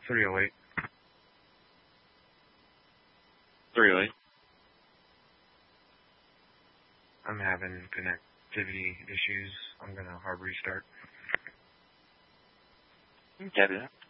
308. 308. I'm having connectivity issues. I'm going to hard restart. Copy that.